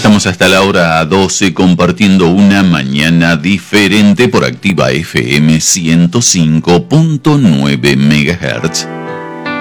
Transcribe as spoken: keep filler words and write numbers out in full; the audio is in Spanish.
Estamos hasta la hora doce compartiendo una mañana diferente por Activa F M ciento cinco punto nueve megahertz.